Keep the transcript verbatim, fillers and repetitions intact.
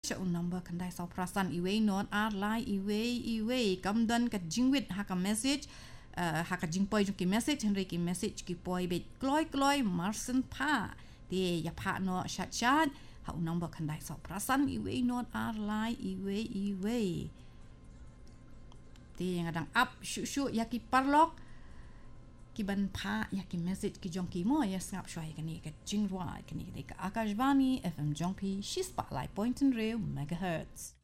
cha un number kan dai so prasan iwe non ar lai iwe iwe kam dan ka jingwit ha ka message uh, ha ka jingpoi ju ki message henry ki message ki poi bet kloi kloi marsen pa ti ya pa no chat chat ha un number kan dai so prasan iwe non ar lai iwe iwe ti yang adang up shu shu ya ki parlok ki ban pha ya ki message ki jong ki mo ya snap shwai kani ka jingwa kani ka akashvani fm jongpi shi spotlight point and real megahertz